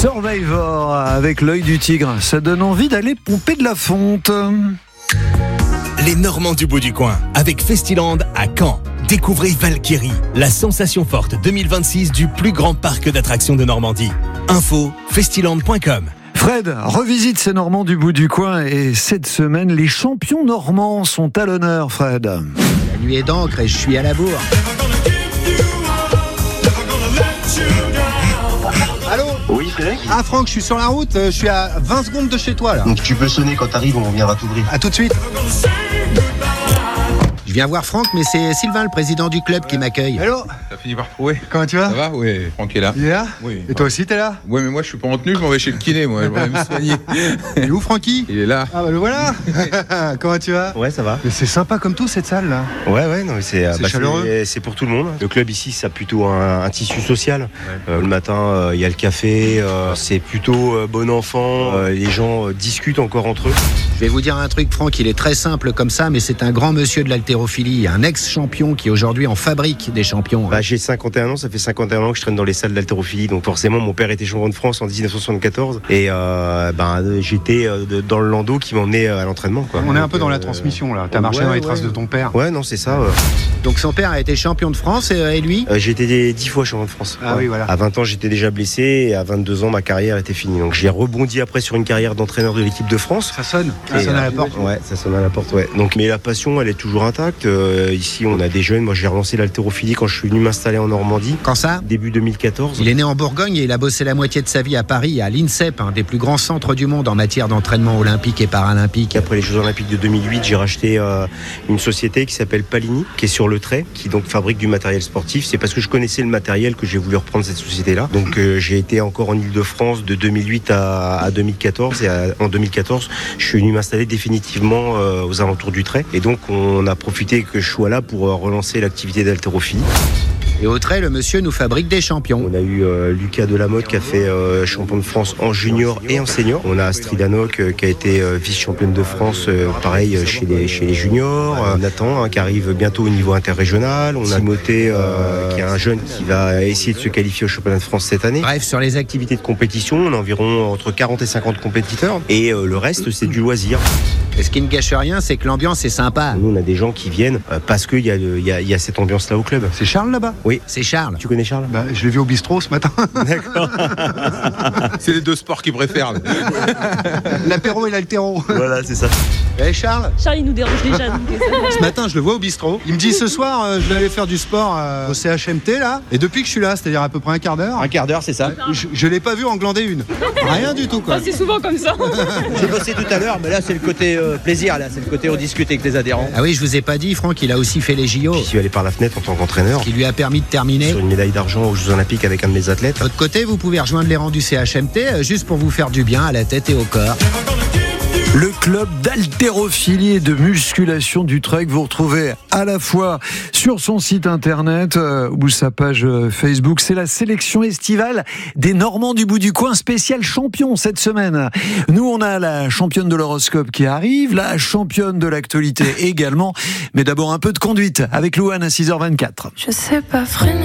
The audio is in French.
Survivor avec l'œil du tigre, ça donne envie d'aller pomper de la fonte. Les Normands du bout du coin, avec Festiland à Caen. Découvrez Valkyrie, la sensation forte 2026 du plus grand parc d'attractions de Normandie. Info, festiland.com. Fred revisite ces Normands du bout du coin et cette semaine, les champions normands sont à l'honneur, Fred. La nuit est d'encre et je suis à la bourre. Allô ? Oui, Frédéric. Ah Franck, je suis sur la route, je suis à 20 secondes de chez toi là. Donc tu peux sonner quand t'arrives, on viendra t'ouvrir. À tout de suite. Je viens voir Franck, mais c'est Sylvain, le président du club, qui m'accueille. Hello, T'as fini par trouver. comment tu vas? Ça va? Oui, Franck est là. Il est là? Oui. Et toi aussi t'es là? Oui, mais moi je suis pas en tenue, je m'en vais chez le kiné, moi. Je voudrais me soigner. Il est où Francky? Il est là. Ah bah le voilà. Comment tu vas? Ouais, ça va. Mais c'est sympa comme tout cette salle là. Ouais, non, mais c'est chaleureux. c'est pour tout le monde. Le club ici, ça a plutôt un tissu social. Le matin, il y a le café, c'est plutôt bon enfant. Les gens discutent encore entre eux. Je vais vous dire un truc, Franck, il est très simple comme ça, mais c'est un grand monsieur de l'haltérophilie, un ex-champion qui aujourd'hui en fabrique des champions. Bah, j'ai 51 ans, ça fait 51 ans que je traîne dans les salles d'haltérophilie. Donc forcément, mon père était champion de France en 1974. Et j'étais dans le landau qui m'emmenait à l'entraînement, quoi. On est un peu dans la transmission là. T'as marché dans les traces de ton père. Ouais, non, c'est ça. Donc son père a été champion de France et lui J'ai été 10 fois champion de France. Ah oui, voilà. À 20 ans, j'étais déjà blessé et à 22 ans, ma carrière était finie. Donc j'ai rebondi après sur une carrière d'entraîneur de l'équipe de France. Ça sonne. Ça Et, sonne à la porte. Ouais, ça sonne à la porte, ouais. Donc, mais la passion, elle est toujours intacte. Ici, on a des jeunes. Moi, j'ai relancé l'haltérophilie quand je suis venu m'installer en Normandie. Quand ça Début 2014. Il est né en Bourgogne et il a bossé la moitié de sa vie à Paris, à l'INSEP, un des plus grands centres du monde en matière d'entraînement olympique et paralympique. Après les Jeux Olympiques de 2008, j'ai racheté une société qui s'appelle Palini, qui est sur le trait, qui donc fabrique du matériel sportif. C'est parce que je connaissais le matériel que j'ai voulu reprendre cette société-là. Donc j'ai été encore en Ile-de-France de 2008 à 2014. Et en 2014, je suis venu m'installer définitivement aux alentours du trait. Et donc on a profité que je sois là pour relancer l'activité d'haltérophilie. Et au trait, le monsieur nous fabrique des champions. On a eu Lucas Delamotte qui a fait champion de France en junior et en senior. On a Astrid Hanoc qui a été vice-championne de France, pareil chez les juniors. Nathan qui arrive bientôt au niveau interrégional. On a Timothée qui est un jeune qui va essayer de se qualifier au championnat de France cette année. Bref, sur les activités. Activité de compétition, on a environ entre 40 et 50 compétiteurs. Et le reste, c'est du loisir. Et ce qui ne gâche rien, c'est que l'ambiance est sympa. Nous, on a des gens qui viennent parce qu'il y a cette ambiance-là au club. C'est Charles là-bas? Oui. C'est Charles. Tu connais Charles? Bah je l'ai vu au bistrot ce matin. D'accord. C'est les deux sports qu'il préfère. L'apéro et l'altéro. Voilà, c'est ça. Eh Charles, Charles, il nous dérange déjà. Donc, Ce matin, je le vois au bistrot. Il me dit ce soir, je vais aller faire du sport au CHMT là. Et depuis que je suis là, c'est-à-dire à peu près un quart d'heure, Un quart d'heure, c'est ça. je l'ai pas vu en glander une. Rien du tout quoi. c'est souvent comme ça. J'ai bossé tout à l'heure, mais là c'est le côté plaisir, là c'est le côté on discute avec les adhérents. ah oui, je vous ai pas dit, Franck, il a aussi fait les JO, Je suis allé par la fenêtre en tant qu'entraîneur. qui lui a permis de terminer. Sur une médaille d'argent aux Jeux Olympiques avec un de mes athlètes. De votre côté, vous pouvez rejoindre les rangs du CHMT juste pour vous faire du bien à la tête et au corps. Le club d'haltérophilie et de musculation du Trek, vous retrouvez à la fois sur son site internet ou sa page Facebook. C'est la sélection estivale des Normands du bout du coin, spécial champion cette semaine. Nous, on a la championne de l'horoscope qui arrive, la championne de l'actualité également. Mais d'abord un peu de conduite avec Louane à 6h24. Je sais pas freiner.